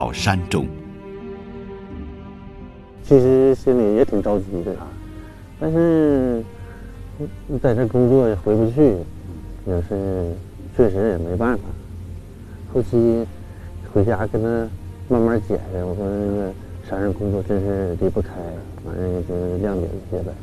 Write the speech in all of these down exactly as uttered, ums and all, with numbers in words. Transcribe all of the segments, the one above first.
到山中。 其实心里也挺着急的啊，但是你在这工作也回不去，也是确实也没办法。后期回家跟他慢慢解释，我说那个山上工作真是离不开，反正也就谅解一些呗。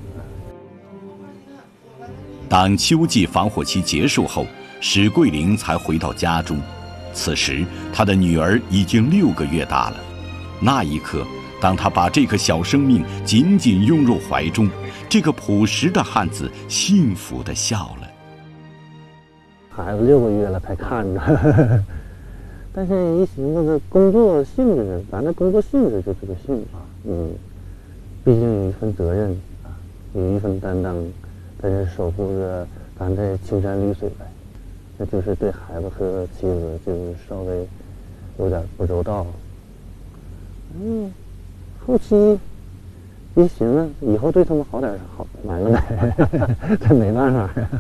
当秋季防火期结束后，史桂林才回到家中。此时，他的女儿已经六个月大了。那一刻，当他把这个小生命紧紧拥入怀中，这个朴实的汉子幸福地笑了。 孩子六个月了才看着，呵呵，但是一寻思这工作性质，咱这工作性质就这个性质啊，嗯，毕竟有一份责任啊，有一份担当，在这守护着咱这青山绿水呗。那就是对孩子和妻子就是稍微有点不周到。嗯，后期一寻思，以后对他们好点好难了呗，这没办法呀。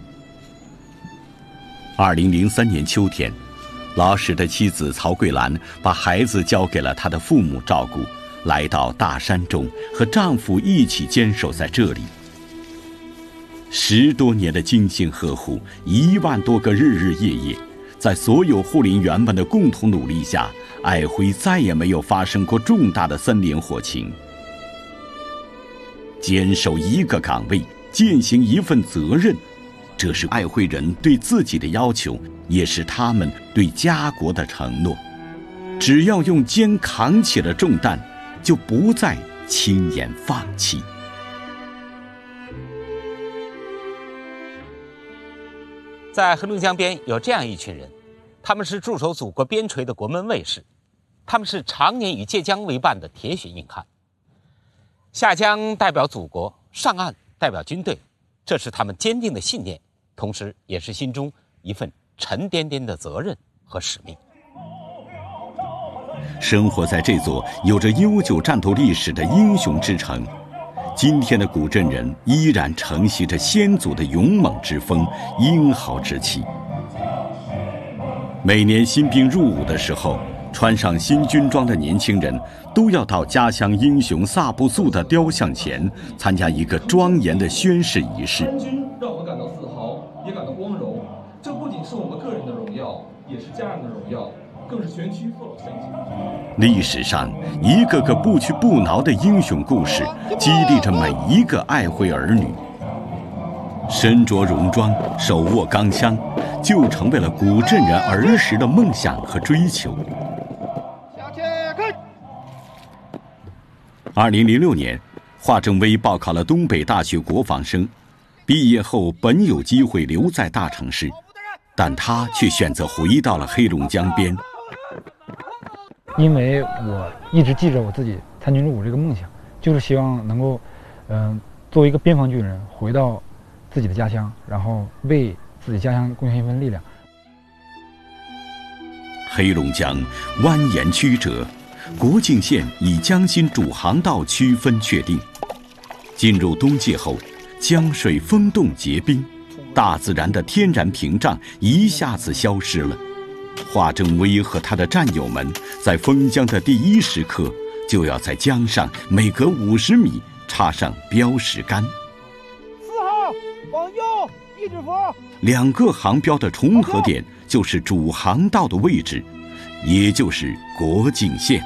二零零三年秋天，老史的妻子曹桂兰把孩子交给了他的父母照顾，来到大山中，和丈夫一起坚守在这里。十多年的精心呵护，一万多个日日夜夜，在所有护林员们的共同努力下，爱辉再也没有发生过重大的森林火情。坚守一个岗位，践行一份责任，这是爱辉人对自己的要求，也是他们对家国的承诺。只要用肩扛起了重担，就不再轻言放弃。 在黑龙江边有这样一群人，他们是驻守祖国边陲的国门卫士，他们是常年与浙江为伴的铁血硬汉。下江代表祖国，上岸代表军队，这是他们坚定的信念，同时也是心中一份沉甸甸的责任和使命。 生活在这座有着悠久战斗历史的英雄之城，今天的古镇人依然承袭着先祖的勇猛之风、英豪之气。每年新兵入伍的时候，穿上新军装的年轻人都要到家乡英雄萨布素的雕像前参加一个庄严的宣誓仪式。 参军让我们感到自豪，也感到光荣。这不仅是我们个人的荣耀，也是家人的荣耀，更是全区父老乡亲。 历史上一个个不屈不挠的英雄故事，激励着每一个爱辉儿女。身着戎装，手握钢枪，就成为了古镇人儿时的梦想和追求。二零零六年，华正威报考了东北大学国防生，毕业后本有机会留在大城市，但他却选择回到了黑龙江边。 因为我一直记着我自己参军入伍这个梦想，就是希望能够，嗯、呃，作为一个边防军人回到自己的家乡，然后为自己家乡贡献一份力量。 黑龙江蜿蜒曲折，国境线以江心主航道区分确定。进入冬季后，江水封冻结冰，大自然的天然屏障一下子消失了。华正威和他的战友们在封江的第一时刻，就要在江上每隔五十米插上标识杆。 四号往右一指符。 两个航标的重合点就是主航道的位置，也就是国境线。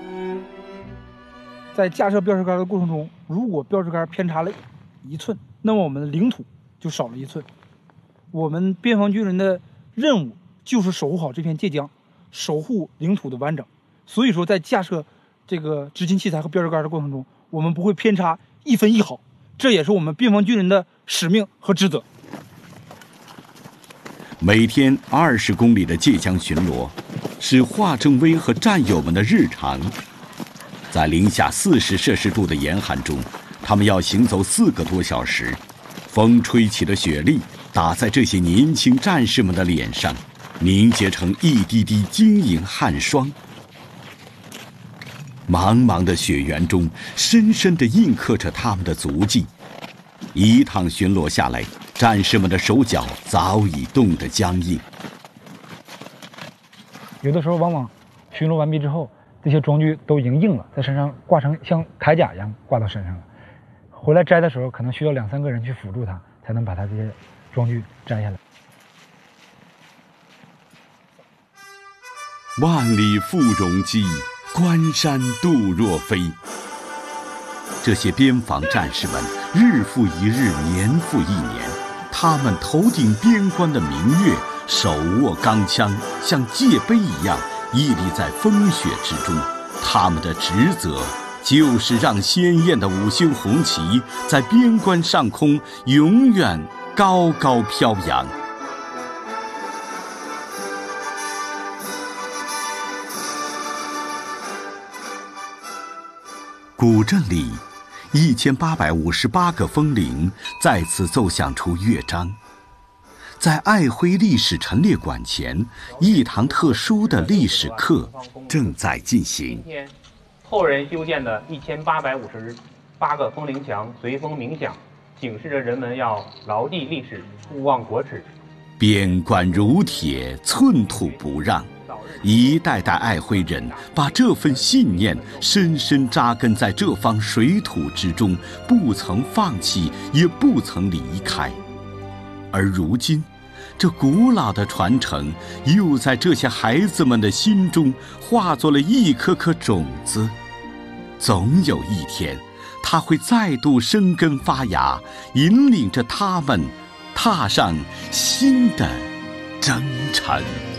在架设标识杆的过程中，如果标识杆偏差了一寸，那么我们的领土就少了一寸。我们边防军人的任务就是守护好这片界江，守护领土的完整。所以说，在架设这个执勤器材和标识杆的过程中，我们不会偏差一分一毫，这也是我们边防军人的使命和职责。 每天二十公里的界江巡逻，是华正威和战友们的日常。在零下四十摄氏度的严寒中，他们要行走四个多小时，风吹起的雪粒打在这些年轻战士们的脸上，凝结成一滴滴晶莹汗霜。茫茫的雪原中，深深地印刻着他们的足迹。一趟巡逻下来，战士们的手脚早已冻得僵硬。 有的时候往往巡逻完毕之后， 这些装具都已经硬了，在身上挂成像铠甲一样挂到身上了。回来摘的时候，可能需要两三个人去辅助他，才能把他这些装具摘下来。 万里赴戎机，关山度若飞。这些边防战士们日复一日，年复一年，他们头顶边关的明月，手握钢枪，像界碑一样屹立在风雪之中。他们的职责就是让鲜艳的五星红旗在边关上空永远高高飘扬。古镇里，一千八百五十八个风铃再次奏响出乐章。在爱辉历史陈列馆前，一堂特殊的历史课正在进行。 今天，后人修建的一千八百五十八个风铃墙随风鸣响，警示着人们要牢记历史，勿忘国耻。 边关如铁，寸土不让。一代代爱辉人把这份信念深深扎根在这方水土之中，不曾放弃，也不曾离开。而如今，这古老的传承又在这些孩子们的心中化作了一颗颗种子。总有一天，它会再度生根发芽，引领着他们踏上新的征程。